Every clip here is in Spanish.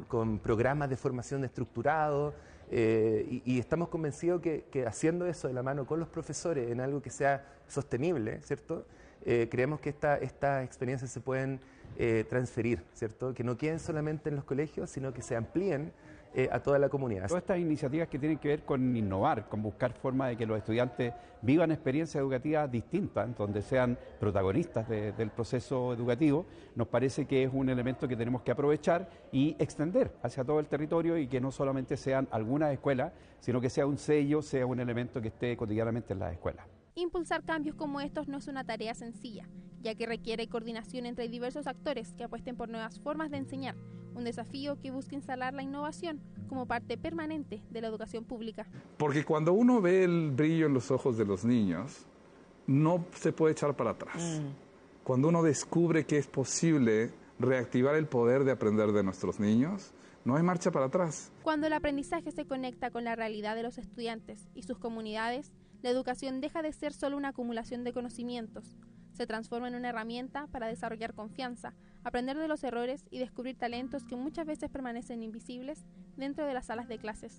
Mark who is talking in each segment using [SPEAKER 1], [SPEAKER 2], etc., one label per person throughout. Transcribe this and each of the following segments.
[SPEAKER 1] con programas de formación estructurados, y estamos convencidos que haciendo eso de la mano con los profesores en algo que sea sostenible, ¿cierto? Creemos que estas experiencias se pueden transferir, ¿cierto? Que no queden solamente en los colegios, sino que se amplíen a toda la comunidad.
[SPEAKER 2] Todas estas iniciativas que tienen que ver con innovar, con buscar formas de que los estudiantes vivan experiencias educativas distintas, donde sean protagonistas del proceso educativo, nos parece que es un elemento que tenemos que aprovechar y extender hacia todo el territorio, y que no solamente sean algunas escuelas, sino que sea un sello, sea un elemento que esté cotidianamente en las escuelas.
[SPEAKER 3] Impulsar cambios como estos no es una tarea sencilla, ya que requiere coordinación entre diversos actores que apuesten por nuevas formas de enseñar, un desafío que busca instalar la innovación como parte permanente de la educación pública.
[SPEAKER 4] Porque cuando uno ve el brillo en los ojos de los niños, no se puede echar para atrás. Cuando uno descubre que es posible reactivar el poder de aprender de nuestros niños, no hay marcha para atrás.
[SPEAKER 3] Cuando el aprendizaje se conecta con la realidad de los estudiantes y sus comunidades, la educación deja de ser solo una acumulación de conocimientos. Se transforma en una herramienta para desarrollar confianza, aprender de los errores y descubrir talentos que muchas veces permanecen invisibles dentro de las salas de clases.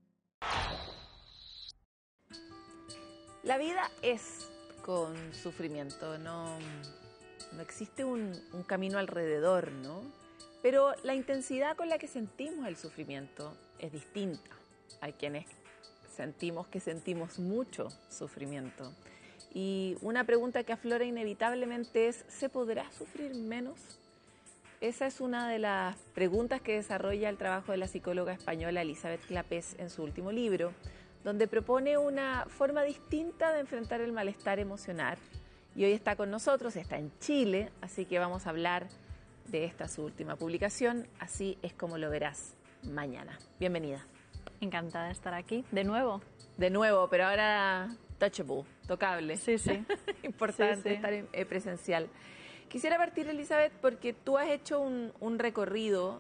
[SPEAKER 5] La vida es con sufrimiento, no existe un camino alrededor, ¿no? Pero la intensidad con la que sentimos el sufrimiento es distinta. Hay quienes sentimos que sentimos mucho sufrimiento. Y una pregunta que aflora inevitablemente es, ¿se podrá sufrir menos? Esa es una de las preguntas que desarrolla el trabajo de la psicóloga española Elizabeth Clapés en su último libro, donde propone una forma distinta de enfrentar el malestar emocional. Y hoy está con nosotros, está en Chile, así que vamos a hablar de esta su última publicación, Así es como lo verás mañana. Bienvenida.
[SPEAKER 6] Encantada de estar aquí, de nuevo.
[SPEAKER 5] De nuevo, pero ahora touchable, tocable.
[SPEAKER 6] Sí, sí.
[SPEAKER 5] Importante estar presencial. Quisiera partir, Elizabeth, porque tú has hecho un recorrido.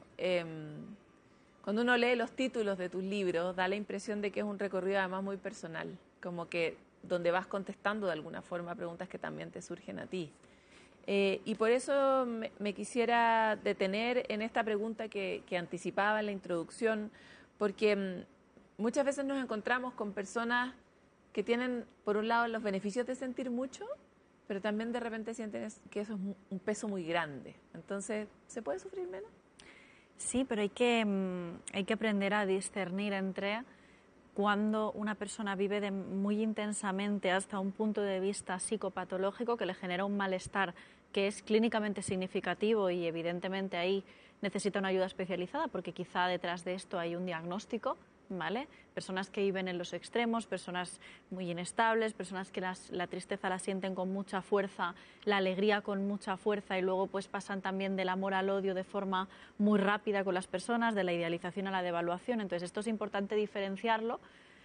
[SPEAKER 5] Cuando uno lee los títulos de tus libros, da la impresión de que es un recorrido además muy personal, como que donde vas contestando de alguna forma preguntas que también te surgen a ti. Y por eso me quisiera detener en esta pregunta que anticipaba en la introducción, porque muchas veces nos encontramos con personas que tienen, por un lado, los beneficios de sentir mucho, pero también de repente sienten que eso es un peso muy grande. Entonces, ¿se puede sufrir menos?
[SPEAKER 6] Sí, pero hay que aprender a discernir entre cuando una persona vive muy intensamente hasta un punto de vista psicopatológico que le genera un malestar que es clínicamente significativo y evidentemente ahí necesita una ayuda especializada porque quizá detrás de esto hay un diagnóstico, ¿vale? Personas que viven en los extremos, personas muy inestables, personas que la tristeza la sienten con mucha fuerza, la alegría con mucha fuerza y luego pues pasan también del amor al odio de forma muy rápida con las personas, de la idealización a la devaluación. Entonces esto es importante diferenciarlo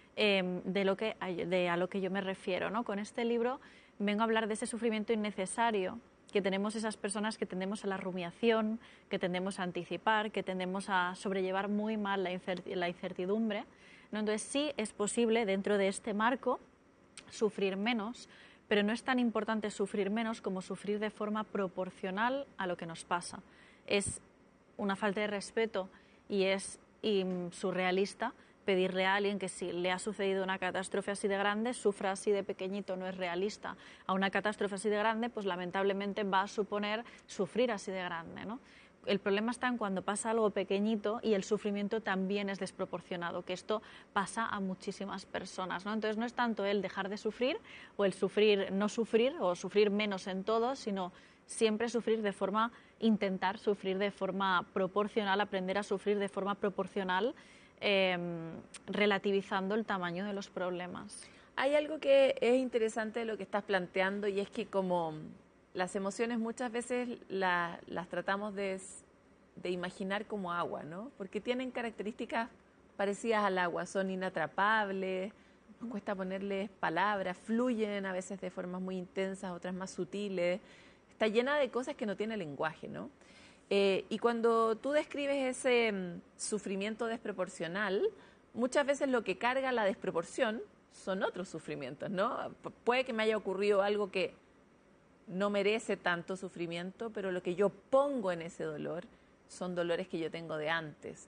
[SPEAKER 6] a lo que yo me refiero, ¿no? Con este libro vengo a hablar de ese sufrimiento innecesario que tenemos esas personas que tendemos a la rumiación, que tendemos a anticipar, que tendemos a sobrellevar muy mal la incertidumbre, ¿no? Entonces sí es posible dentro de este marco sufrir menos, pero no es tan importante sufrir menos como sufrir de forma proporcional a lo que nos pasa. Es una falta de respeto y es surrealista pedirle a alguien que si le ha sucedido una catástrofe así de grande, sufra así de pequeñito, no es realista. A una catástrofe así de grande, pues lamentablemente va a suponer sufrir así de grande, ¿no? El problema está en cuando pasa algo pequeñito y el sufrimiento también es desproporcionado, que esto pasa a muchísimas personas, ¿no? Entonces no es tanto el dejar de sufrir o el sufrir, no sufrir o sufrir menos en todo, sino siempre sufrir de forma, intentar sufrir de forma proporcional, aprender a sufrir de forma proporcional, relativizando el tamaño de los problemas.
[SPEAKER 5] Hay algo que es interesante de lo que estás planteando y es que como las emociones muchas veces las tratamos de imaginar como agua, ¿no? Porque tienen características parecidas al agua, son inatrapables, nos cuesta ponerles palabras, fluyen a veces de formas muy intensas, otras más sutiles, está llena de cosas que no tiene lenguaje, ¿no? Y cuando tú describes ese sufrimiento desproporcional, muchas veces lo que carga la desproporción son otros sufrimientos, ¿no? Puede que me haya ocurrido algo que no merece tanto sufrimiento, pero lo que yo pongo en ese dolor son dolores que yo tengo de antes.